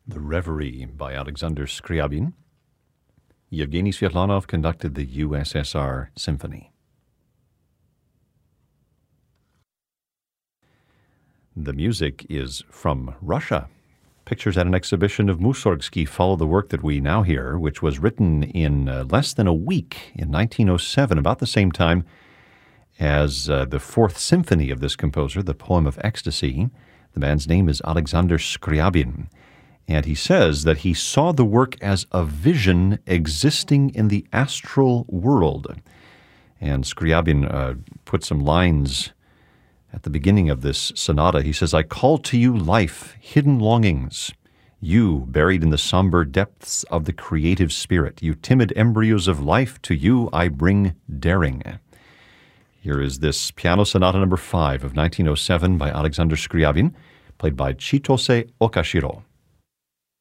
The Reverie by Alexander Scriabin. Yevgeny Svetlanov conducted the USSR Symphony. The music is from Russia. Pictures at an exhibition of Mussorgsky follow the work that we now hear, which was written in less than a week in 1907, about the same time as the Fourth Symphony of this composer, the Poem of Ecstasy. The man's name is Alexander Scriabin. And he says that he saw the work as a vision existing in the astral world. And Scriabin put some lines at the beginning of this sonata. He says, "I call to you life, hidden longings, you buried in the somber depths of the creative spirit. You timid embryos of life, to you I bring daring." Here is this piano sonata number 5 of 1907 by Alexander Scriabin, played by Chitose Okashiro.